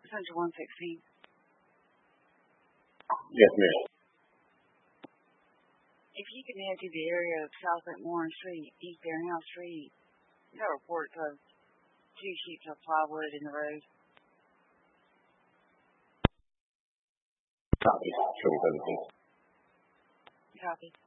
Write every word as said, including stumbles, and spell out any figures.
Central one sixteen. Yes, ma'am. If you can head to the area of South McMorran Street, East Barrenhouse Street, you got a report of two sheets of plywood in the road. Copy. Show me seventeen. Copy.